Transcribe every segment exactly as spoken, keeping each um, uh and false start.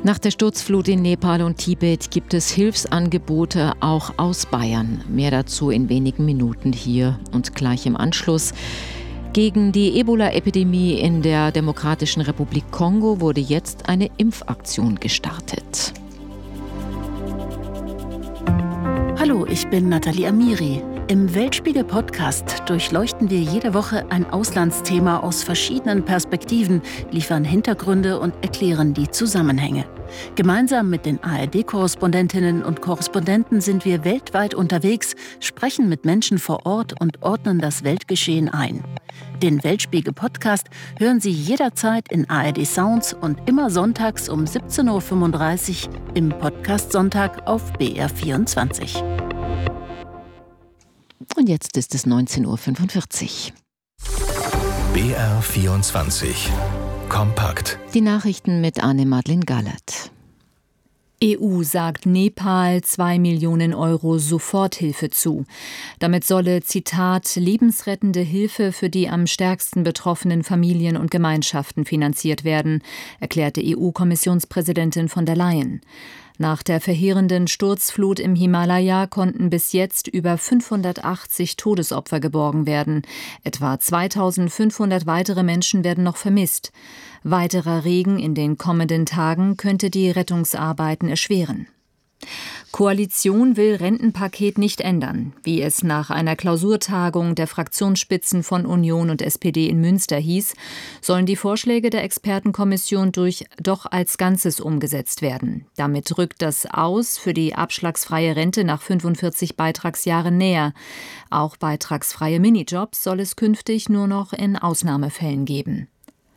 Nach der Sturzflut in Nepal und Tibet gibt es Hilfsangebote auch aus Bayern. Mehr dazu in wenigen Minuten hier und gleich im Anschluss. Gegen die Ebola-Epidemie in der Demokratischen Republik Kongo wurde jetzt eine Impfaktion gestartet. Hallo, ich bin Nathalie Amiri. Im Weltspiegel-Podcast durchleuchten wir jede Woche ein Auslandsthema aus verschiedenen Perspektiven, liefern Hintergründe und erklären die Zusammenhänge. Gemeinsam mit den A R D-Korrespondentinnen und Korrespondenten sind wir weltweit unterwegs, sprechen mit Menschen vor Ort und ordnen das Weltgeschehen ein. Den Weltspiegel-Podcast hören Sie jederzeit in A R D Sounds und immer sonntags um siebzehn Uhr fünfunddreißig im Podcast Sonntag auf B R vierundzwanzig. Und jetzt ist es neunzehn Uhr fünfundvierzig. B R vierundzwanzig. Kompakt. Die Nachrichten mit Anne-Madeleine Gallert. E U sagt Nepal zwei Millionen Euro Soforthilfe zu. Damit solle, Zitat, lebensrettende Hilfe für die am stärksten betroffenen Familien und Gemeinschaften finanziert werden, erklärte E U-Kommissionspräsidentin von der Leyen. Nach der verheerenden Sturzflut im Himalaya konnten bis jetzt über fünfhundertachtzig Todesopfer geborgen werden. Etwa zweitausendfünfhundert weitere Menschen werden noch vermisst. Weiterer Regen in den kommenden Tagen könnte die Rettungsarbeiten erschweren. Koalition will Rentenpaket nicht ändern. Wie es nach einer Klausurtagung der Fraktionsspitzen von Union und S P D in Münster hieß, sollen die Vorschläge der Expertenkommission durch doch als Ganzes umgesetzt werden. Damit rückt das Aus für die abschlagsfreie Rente nach fünfundvierzig Beitragsjahren näher. Auch beitragsfreie Minijobs soll es künftig nur noch in Ausnahmefällen geben.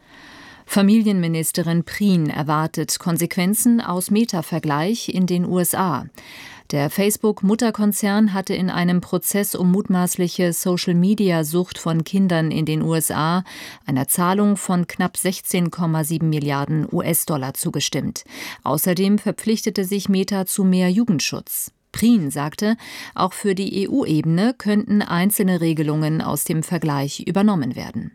Familienministerin Prien erwartet Konsequenzen aus Meta-Vergleich in den U S A. Der Facebook-Mutterkonzern hatte in einem Prozess um mutmaßliche Social-Media-Sucht von Kindern in den U S A einer Zahlung von knapp sechzehn Komma sieben Milliarden U S-Dollar zugestimmt. Außerdem verpflichtete sich Meta zu mehr Jugendschutz. Prien sagte, auch für die E U-Ebene könnten einzelne Regelungen aus dem Vergleich übernommen werden.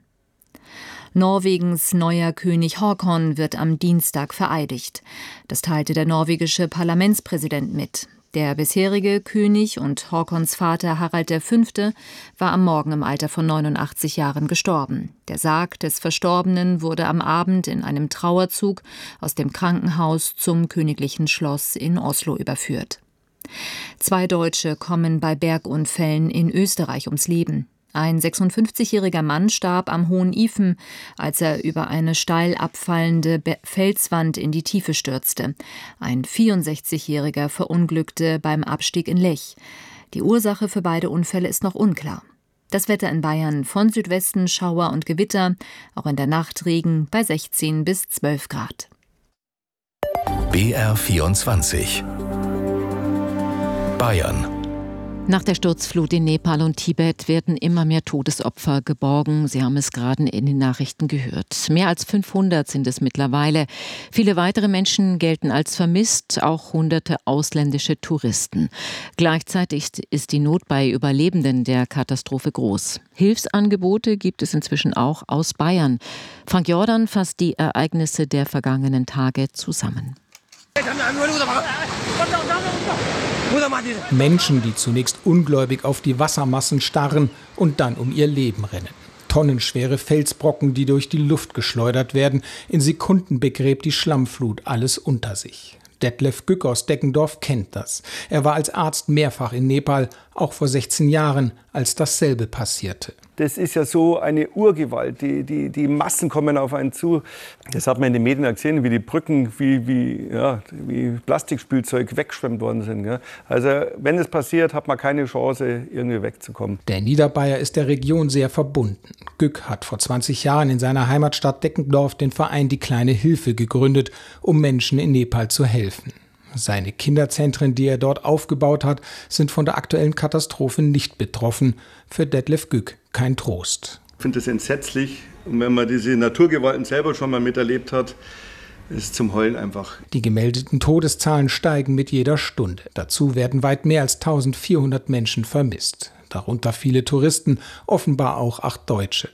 Norwegens neuer König Haakon wird am Dienstag vereidigt. Das teilte der norwegische Parlamentspräsident mit. Der bisherige König und Haakons Vater Harald der Fünfte war am Morgen im Alter von neunundachtzig Jahren gestorben. Der Sarg des Verstorbenen wurde am Abend in einem Trauerzug aus dem Krankenhaus zum königlichen Schloss in Oslo überführt. Zwei Deutsche kommen bei Bergunfällen in Österreich ums Leben. Ein sechsundfünfzigjähriger Mann starb am Hohen Ifen, als er über eine steil abfallende Felswand in die Tiefe stürzte. Ein vierundsechzigjähriger verunglückte beim Abstieg in Lech. Die Ursache für beide Unfälle ist noch unklar. Das Wetter in Bayern: von Südwesten Schauer und Gewitter, auch in der Nacht Regen bei sechzehn bis zwölf Grad. B R vierundzwanzig. Bayern. Nach der Sturzflut in Nepal und Tibet werden immer mehr Todesopfer geborgen. Sie haben es gerade in den Nachrichten gehört. Mehr als fünfhundert sind es mittlerweile. Viele weitere Menschen gelten als vermisst, auch hunderte ausländische Touristen. Gleichzeitig ist die Not bei Überlebenden der Katastrophe groß. Hilfsangebote gibt es inzwischen auch aus Bayern. Frank Jordan fasst die Ereignisse der vergangenen Tage zusammen. Menschen, die zunächst ungläubig auf die Wassermassen starren und dann um ihr Leben rennen. Tonnenschwere Felsbrocken, die durch die Luft geschleudert werden. In Sekunden begräbt die Schlammflut alles unter sich. Detlef Gück aus Deckendorf kennt das. Er war als Arzt mehrfach in Nepal, auch vor sechzehn Jahren, als dasselbe passierte. Das ist ja so eine Urgewalt, die, die, die Massen kommen auf einen zu. Das hat man in den Medien gesehen, wie die Brücken, wie, wie, ja, wie Plastikspielzeug weggeschwemmt worden sind. Ja. Also wenn es passiert, hat man keine Chance, irgendwie wegzukommen. Der Niederbayer ist der Region sehr verbunden. Gück hat vor zwanzig Jahren in seiner Heimatstadt Deckendorf den Verein Die kleine Hilfe gegründet, um Menschen in Nepal zu helfen. Seine Kinderzentren, die er dort aufgebaut hat, sind von der aktuellen Katastrophe nicht betroffen. Für Detlef Gück kein Trost. Ich finde das entsetzlich. Und wenn man diese Naturgewalten selber schon mal miterlebt hat, ist es zum Heulen einfach. Die gemeldeten Todeszahlen steigen mit jeder Stunde. Dazu werden weit mehr als eintausendvierhundert Menschen vermisst. Darunter viele Touristen, offenbar auch acht Deutsche.